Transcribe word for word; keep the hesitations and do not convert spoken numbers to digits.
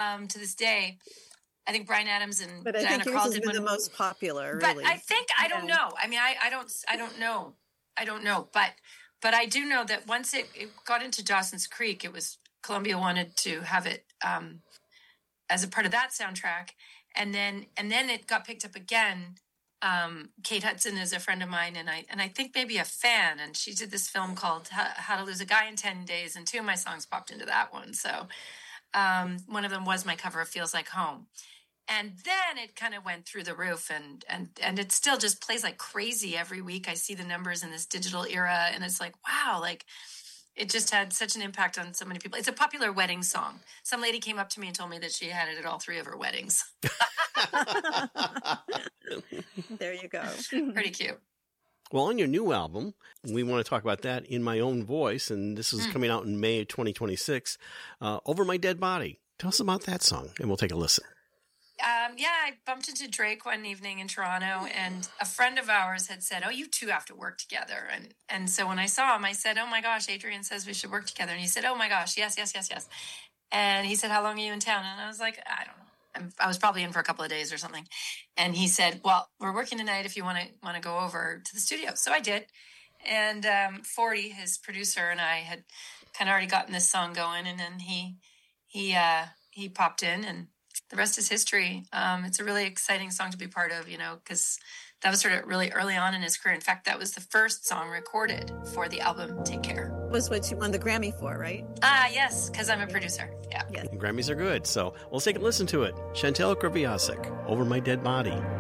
um, to this day. I think Bryan Adams and but I Diana think Krall yours did has one. been the most popular, really. But I think, I don't yeah. know. I mean, I, I don't, I don't know. I don't know. But, but I do know that once it, it got into Dawson's Creek, it was, Columbia wanted to have it um, as a part of that soundtrack. And then, and then it got picked up again. Um, Kate Hudson is a friend of mine, and I, and I think maybe a fan, and she did this film called How, How to Lose a Guy in ten days. And two of my songs popped into that one. So um, one of them was my cover of Feels Like Home. And then it kind of went through the roof, and, and, and it still just plays like crazy every week. I see the numbers in this digital era, and it's like, wow, like it just had such an impact on so many people. It's a popular wedding song. Some lady came up to me and told me that she had it at all three of her weddings. There you go. Pretty cute. Well, on your new album, we want to talk about that, In My Own Voice, and this is mm. coming out in May twenty twenty-six, uh, Over My Dead Body. Tell us about that song, and we'll take a listen. Um, yeah, I bumped into Drake one evening in Toronto, and a friend of ours had said, oh, you two have to work together. And and so when I saw him, I said, oh, my gosh, Adrian says we should work together. And he said, oh, my gosh, yes, yes, yes, yes. And he said, how long are you in town? And I was like, I don't know. I'm, I was probably in for a couple of days or something. And he said, well, we're working tonight if you want to want to go over to the studio. So I did. And um, forty, his producer, and I had kind of already gotten this song going. And then he he uh, he popped in, and the rest is history. Um, it's a really exciting song to be part of, you know, because that was sort of really early on in his career. In fact, that was the first song recorded for the album Take Care. Was what you won the Grammy for, right? Ah, yes, because I'm a producer. Yeah. Yes. Grammys are good, so we'll take a listen to it. Chantal Kreviazuk, Over My Dead Body.